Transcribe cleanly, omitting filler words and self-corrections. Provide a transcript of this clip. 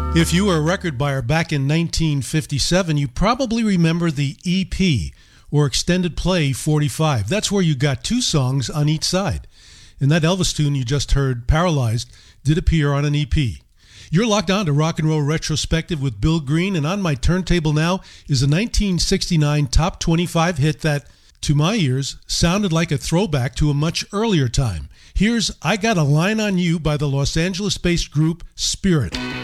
If you were a record buyer back in 1957, you probably remember the EP, or Extended Play 45. That's where you got two songs on each side. And that Elvis tune you just heard, Paralyzed, did appear on an EP. You're locked on to Rock and Roll Retrospective with Bill Green, and on my turntable now is a 1969 top 25 hit that, to my ears, sounded like a throwback to a much earlier time. Here's I Got a Line on You by the Los Angeles-based group Spirit.